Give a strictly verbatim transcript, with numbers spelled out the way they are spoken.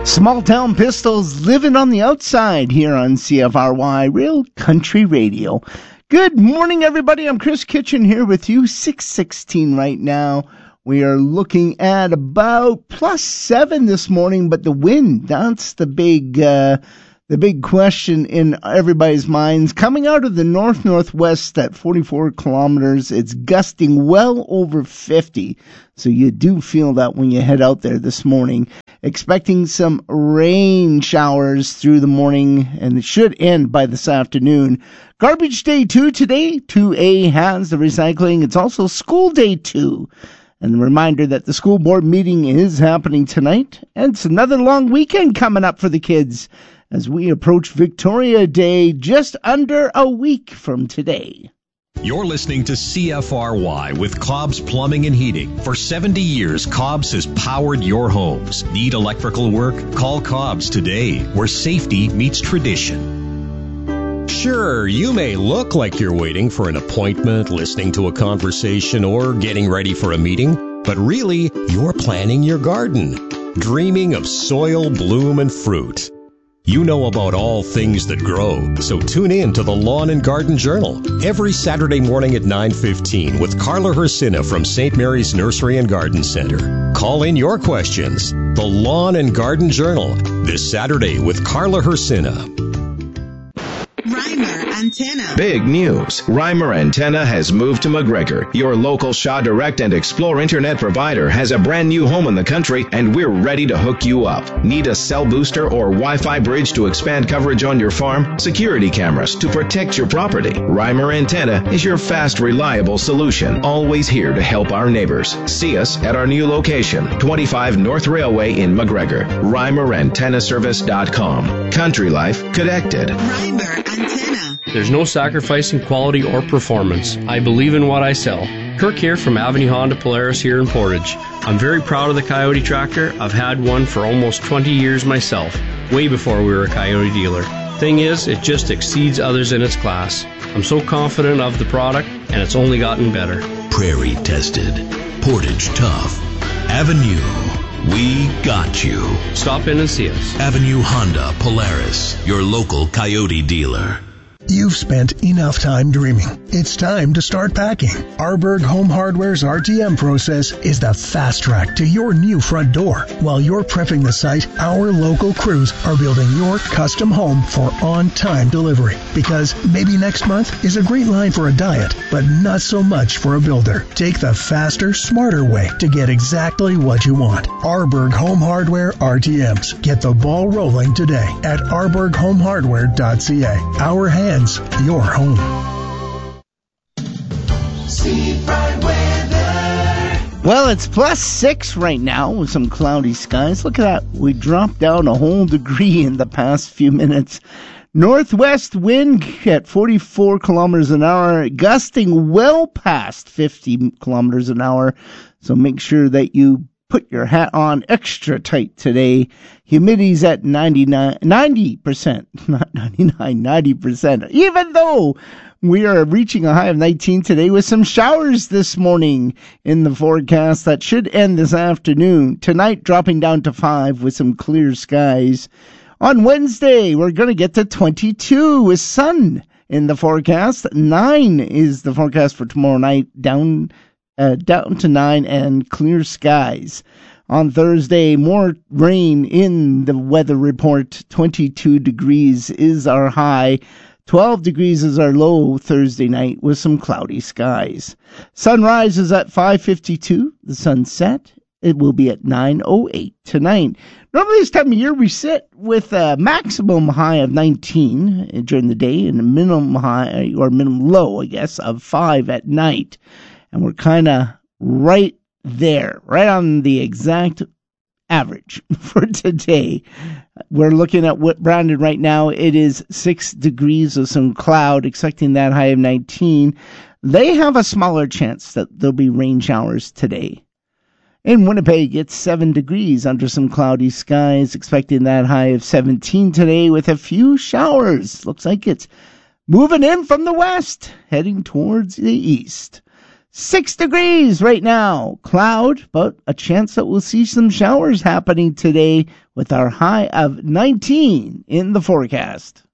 Small Town Pistols living on the outside here on C F R Y Real Country Radio. Good morning, everybody. I'm Chris Kitchen here with you. six sixteen right now. We are looking at about plus seven this morning, but the wind, that's the big uh, the big question in everybody's minds. Coming out of the north-northwest at forty-four kilometers, it's gusting well over fifty. So you do feel that when you head out there this morning. Expecting some rain showers through the morning, and it should end by this afternoon. Garbage day two today. two A has the recycling. It's also school day two. And a reminder that the school board meeting is happening tonight. And it's another long weekend coming up for the kids as we approach Victoria Day just under a week from today. You're listening to C F R Y with Cobb's Plumbing and Heating. For seventy years, Cobb's has powered your homes. Need electrical work? Call Cobb's today, where safety meets tradition. Sure, you may look like you're waiting for an appointment, listening to a conversation, or getting ready for a meeting, but really, you're planning your garden, dreaming of soil, bloom, and fruit. You know about all things that grow, so tune in to the Lawn and Garden Journal every Saturday morning at nine fifteen with Carla Hersina from Saint Mary's Nursery and Garden Center. Call in your questions. The Lawn and Garden Journal, this Saturday with Carla Hersina. Reimer Antenna. Big news. Reimer Antenna has moved to McGregor. Your local Shaw Direct and Explore internet provider has a brand new home in the country, and we're ready to hook you up. Need a cell booster or Wi-Fi bridge to expand coverage on your farm? Security cameras to protect your property? Reimer Antenna is your fast, reliable solution. Always here to help our neighbors. See us at our new location, twenty-five North Railway in McGregor. Reimer Antenna Service dot com. Country Life Connected. Reimer Antenna. There's no sacrificing quality or performance. I believe in what I sell. Kirk here from Avenue Honda Polaris here in Portage. I'm very proud of the Coyote tractor. I've had one for almost twenty years myself, way before we were a Coyote dealer. Thing is, it just exceeds others in its class. I'm so confident of the product, and it's only gotten better. Prairie tested. Portage tough. Avenue. We got you. Stop in and see us. Avenue Honda Polaris, your local Coyote dealer. You've spent enough time dreaming. It's time to start packing. Arberg Home Hardware's R T M process is the fast track to your new front door. While you're prepping the site, our local crews are building your custom home for on-time delivery. Because maybe next month is a great line for a diet, but not so much for a builder. Take the faster, smarter way to get exactly what you want. Arberg Home Hardware R T Ms. Get the ball rolling today at arberg home hardware dot c a. Our hands, your home. Well, it's plus six right now with some cloudy skies. Look at that. We dropped down a whole degree in the past few minutes. Northwest wind at forty-four kilometers an hour, gusting well past fifty kilometers an hour. So make sure that you put your hat on extra tight today. Humidity's at ninety-nine, ninety percent, not ninety-nine, ninety percent. Even though we are reaching a high of nineteen today with some showers this morning in the forecast that should end this afternoon. Tonight dropping down to five with some clear skies. On Wednesday, we're going to get to twenty-two with sun in the forecast. nine is the forecast for tomorrow night, down Uh, down to nine and clear skies. On Thursday, more rain in the weather report. twenty-two degrees is our high. twelve degrees is our low Thursday night with some cloudy skies. Sunrise is at five fifty-two. The sunset, it will be at nine oh eight tonight. Normally this time of year we sit with a maximum high of nineteen during the day and a minimum high, or minimum low, I guess, of five at night. And we're kind of right there, right on the exact average for today. We're looking at what Brandon right now. It is six degrees of some cloud, expecting that high of nineteen. They have a smaller chance that there'll be rain showers today. In Winnipeg, it's seven degrees under some cloudy skies, expecting that high of seventeen today with a few showers. Looks like it's moving in from the west, heading towards the east. Six degrees right now. Cloud, but a chance that we'll see some showers happening today with our high of nineteen in the forecast.